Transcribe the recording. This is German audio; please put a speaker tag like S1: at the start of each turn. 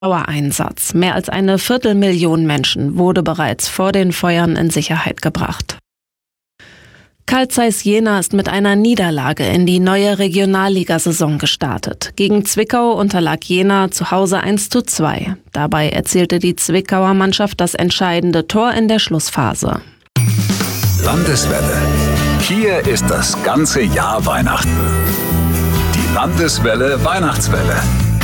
S1: Dauereinsatz. Mehr als 250.000 Menschen wurde bereits vor den Feuern in Sicherheit gebracht. Carl Zeiss Jena ist mit einer Niederlage in die neue Regionalligasaison gestartet. Gegen Zwickau unterlag Jena zu Hause 1:2. Dabei erzielte die Zwickauer Mannschaft das entscheidende Tor in der Schlussphase.
S2: Landeswelle. Hier ist das ganze Jahr Weihnachten. Die Landeswelle Weihnachtswelle.